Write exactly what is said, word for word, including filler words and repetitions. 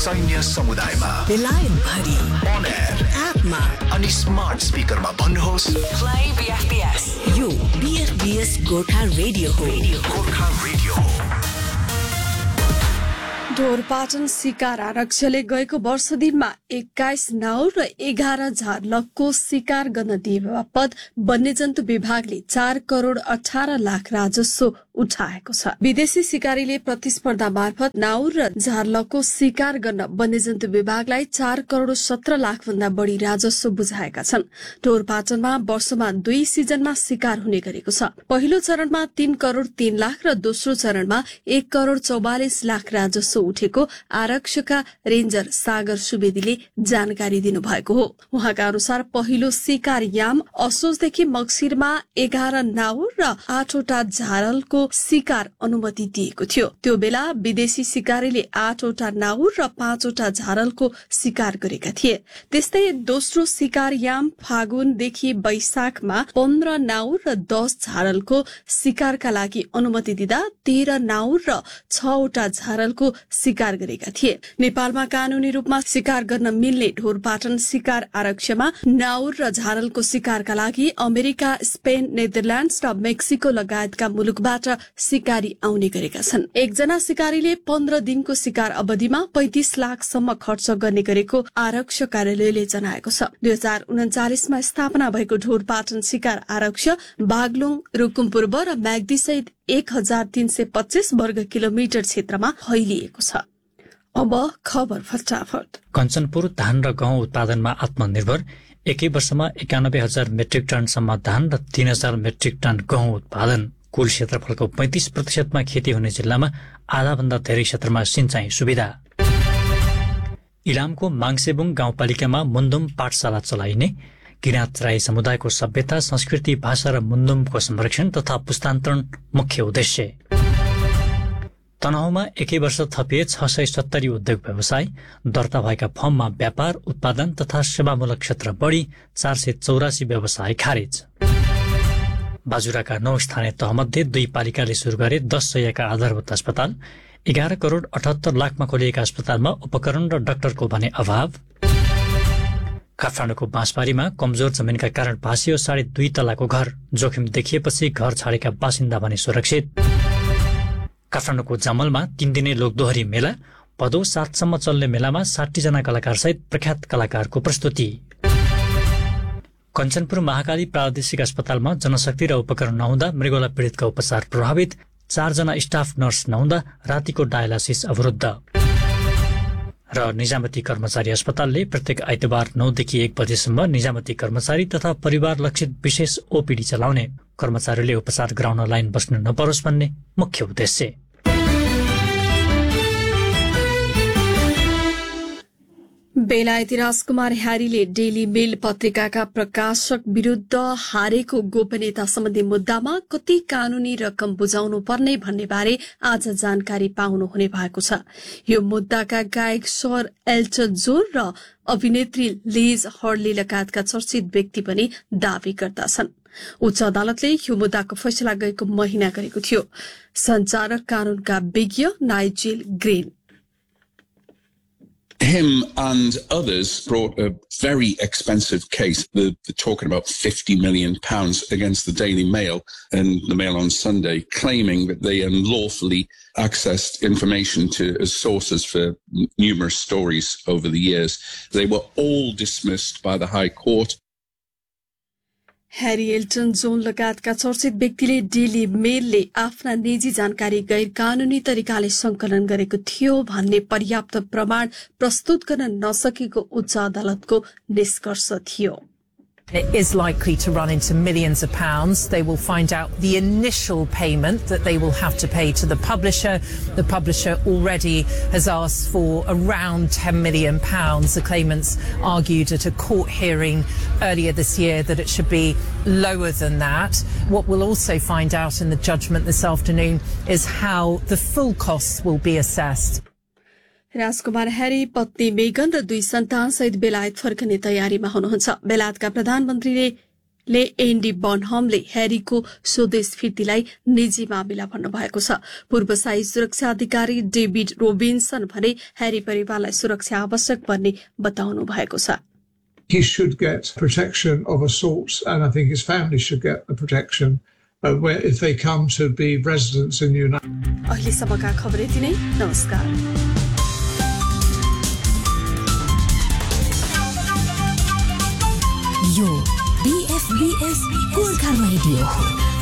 सैन्य समुदायमा, बेलायत भरि, on air, एपमा अनि स्मार्ट स्पिकरमा भन्नुहोस् Play B F B S. यो B F B S Gorkha radio हो। गोर्खा रेडियो हो। ढोरपाटन शिकार आरक्षले गएको वर्ष दिनमा एक्काइस नाउ र एघार झारलकको शिकार गर्न दिए बापत वन्यजन्तु विभागले चार करोड़ अठार लाख राजस्व उठाएको छ। विदेशी शिकारीले प्रतिस्पर्धा मार्फत नाउ र झारलकको शिकार गर्न वन्यजन्तु विभागलाई चार करोड़ सत्र लाख भन्दा बढ़ी राजस्व बुझाएका छन्। ढोरपाटनमा वर्षमा दुई सिजनमा शिकार हुने गरेको छ। पहिलो चरणमा तीन करोड़ तीन लाख र दोस्रो चरणमा एक करोड़ चौवालिस लाख राजस्व उठेको आरक्षका रेन्जर सागर सुवेदीले जानकारी दिनुभएको हो। उहाँका अनुसार पहिलो शिकार याम असोजदेखि मक्सिरमा एघार नाउ र आठवटा झारलको शिकार अनुमति दिएको थियो। त्यो बेला विदेशी शिकारीले आठवटा नाउ र पाँचवटा झारलको शिकार गरेका थिए। त्यस्तै दोस्रो शिकार याम फागुनदेखि वैशाखमा पन्ध्र नाउ र दस झारलको शिकारका लागि अनुमति दिँदा तेह्र नाउ र छवटा झारलको शिकार गरेका थिए। नेपालमा कानूनी रूपमा शिकार गर्न मिल्ने ढोरपाटन शिकार आरक्षमा नाउर र झारलको शिकारका लागि अमेरिका, स्पेन, नेदरल्याण्ड्स र मेक्सिको लगायतका मुलुकबाट शिकारी आउने गरेका छन्। एकजना शिकारीले पन्ध्र दिनको शिकार अवधिमा पैंतिस लाखसम्म खर्च गर्ने गरेको आरक्ष कार्यालयले जनाएको छ। दुई हजार उन्चालिसमा स्थापना भएको ढोरपाटन शिकार आरक्ष बागलुङ, रुकुम पूर्व र म्याग्दी सहित एक हजार तीन सय पच्चीस वर्ग किलोमिटर क्षेत्रमा फैलिएको छ। अब खबर फटाफट। कञ्चनपुर धान र गहुँ उत्पादनमा आत्मनिर्भर एकै वर्षमा एकानब्बे हजार मेट्रिक टनसम्म धान र तीन हजार मेट्रिक टन गहुँ उत्पादन। कुल क्षेत्रफलको पैंतिस प्रतिशतमा खेती हुने जिल्लामा आधा भन्दा धेरै क्षेत्रमा सिंचाई सुविधा। इलामको माङसेबुङ गाउँपालिकामा मुन्दुम पाठशाला चलाइने। किराँत राई समुदायको सभ्यता, संस्कृति, भाषा र मुन्दुमको संरक्षण तथा पुस्तान्तरण मुख्य उद्देश्य। तनहुँमा एकै वर्ष थपिए छ सय सत्तरी उद्योग व्यवसाय। दर्ता भएका फर्ममा व्यापार, उत्पादन तथा सेवामूलक क्षेत्र बढ़ी चार सय चौरासी व्यवसाय खारेज। बाजुराका नौ स्थानीय तहमध्ये दुई पालिकाले शुरू गरे दस सयका आधारभूत अस्पताल। एघार करोड़ अठहत्तर लाखमा खोलिएका अस्पतालमा उपकरण र डाक्टरको भने अभाव। काठमाडौँको बाँसबारीमा कमजोर जमिनका कारण भासियो साढे दुई तलाको घर। जोखिम देखिएपछि घर छाडेका बासिन्दा भने सुरक्षित। काठमाडौँको जमलमा तीन दिने लोकदोहरी मेला। भदौ सातसम्म चल्ने मेलामा साठी जना कलाकार सहित प्रख्यात कलाकारको प्रस्तुति। कञ्चनपुर महाकाली प्रादेशिक अस्पतालमा जनशक्ति र उपकरण नहुँदा मृगौला पीड़ितका उपचार प्रभावित। चारजना स्टाफ नर्स नहुँदा रातिको डायलासिस अवरुद्ध। र निजामती कर्मचारी अस्पतालले प्रत्येक आइतबार नौदेखि एक बजेसम्म निजामती कर्मचारी तथा परिवार लक्षित विशेष ओपीडी चलाउने। कर्मचारीले उपचार गराउन लाइन बस्नु नपरोस् भन्ने मुख्य उद्देश्य। बेलायती राजकुमार ह्यारीले डेली मेल पत्रिकाका प्रकाशक विरूद्ध हारेको गोपनीयता सम्बन्धी मुद्दामा कति कानूनी रकम बुझाउनु पर्ने भन्ने बारे आज जानकारी पाउनु हुने भएको छ। यो मुद्दाका गायक सर एल्टन जोन र अभिनेत्री लिज हर्ली लगायतका चर्चित व्यक्ति पनि दावी गर्दा छन्। उच्च अदालतले यो मुद्दाको फैसला गएको महिना गरेको थियो। संचारक कानूनका विज्ञ Nigel grain Him and others brought a very expensive case. They're, they're talking about fifty million pounds against the Daily Mail and the Mail on Sunday, claiming that they unlawfully accessed information to as sources for numerous stories over the years. They were all dismissed by the High Court. Harry Elton John लगायतका चर्चित व्यक्तिले daily मेलले आफ्ना निजी जानकारी गैर कानूनी तरिकाले संकलन गरेको थियो भन्ने पर्याप्त प्रमाण प्रस्तुत गर्न नसकेको उच्च अदालतको निष्कर्ष थियो। It is likely to run into millions of pounds. They will find out the initial payment that they will have to pay to the publisher. The publisher already has asked for around ten million pounds. The claimants argued at a court hearing earlier this year that it should be lower than that. What we'll also find out in the judgment this afternoon is how the full costs will be assessed. Rajkumar Harry पत्नी Megan र दुई सन्तान सहित बेलायत फर्कने तयारीमा हुनुहुन्छ। बेलायतका प्रधानमन्त्रीले ले एन्डी बनहमले ह्यारीको स्वदेश फिर्तीलाई निजी मामिला भन्नुभएको छ। पूर्वशाही सुरक्षा अधिकारी डेभिड रोबिन्सन भने ह्यारी परिवारलाई सुरक्षा आवश्यक पर्ने बताउनु भएको छ। He should get protection of a sort, and I think his family should get the protection uh, where if they come to be residents in the United States. अहिलेसम्मका खबर यति नै। नमस्कार। यो B F B S Gorkha radio हो।